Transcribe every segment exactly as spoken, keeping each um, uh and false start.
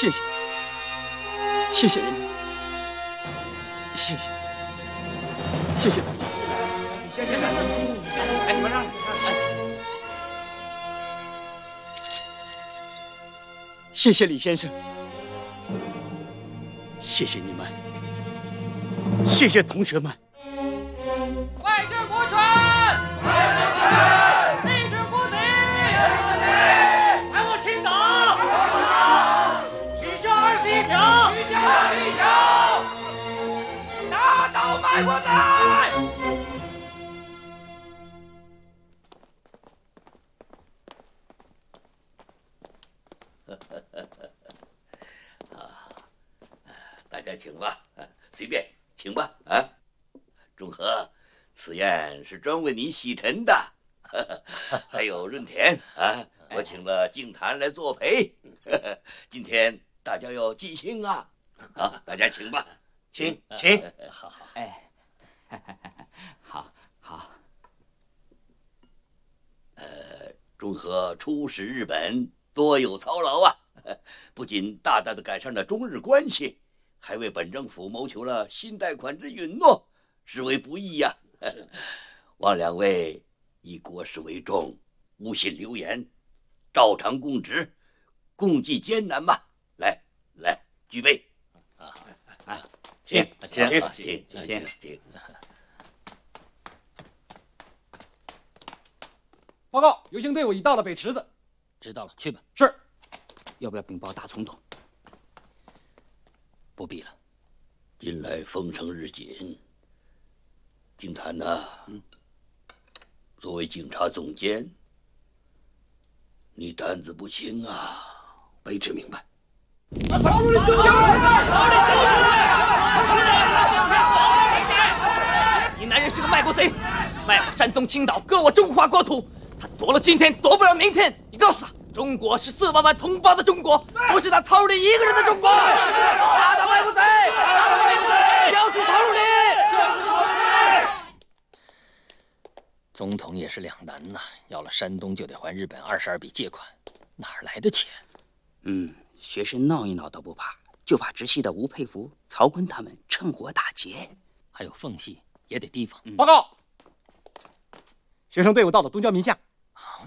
谢谢，谢谢你们，谢谢，谢谢大家。 谢谢，哎，你们让。 谢谢李先生，谢谢你们，谢谢同学们。 外治国权，外治国权，内治国贼，还我青党，取消二十一条，取消二十一条，打倒卖国贼。 大家请吧，随便请吧。啊，中和，此宴是专为你洗尘的。还有润田啊，我请了净坛来作陪。今天大家要尽兴啊！啊，大家请吧， 请请。 好好，哎，好好。 呃，中和出使日本，多有操劳啊！不仅大大的改善了中日关系，还为本政府谋求了新贷款之允诺，实为不易呀、啊。望两位以国事为重，勿信流言，照常供职，共济艰难吧。来来，举杯！ 啊啊，请请请请请请。 报告，游行队伍已到了北池子。 知道了，去吧。 是。 要不要禀报大总统？不必了。 近来封城日紧，净坛呐，嗯，作为警察总监，你担子不轻啊。卑职明白。 把曹路的兄弟， 你男人是个卖国贼，卖我山东青岛，割我中华国土。他夺了今天，夺不了明天。你告诉他。中国是四万万同胞的中国，不是他曹汝霖一个人的中国。打倒卖国贼！打倒卖国贼！交出曹汝霖！ 总统也是两难呐，要了山东就得还日本二十二笔借款，哪儿来的钱？ 嗯，学生闹一闹倒不怕，就怕直系的吴佩孚、曹锟他们趁火打劫， 还有缝隙也得提防。 嗯、报告，学生队伍到了东郊民巷。 啊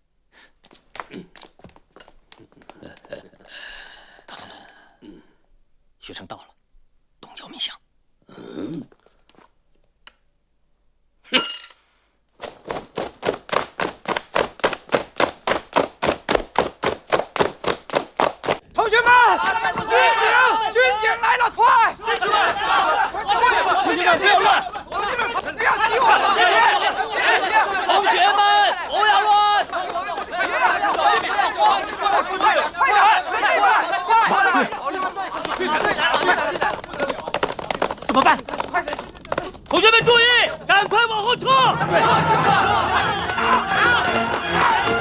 大总统，嗯，学生到了，东郊民巷。 嗯， 同学们，军警，军警来了，快！同学们，同学们不要乱，同学们不要激我， 同学们不要乱。 快点，快点，快点！ 怎么办？同学们注意，赶快往后撤！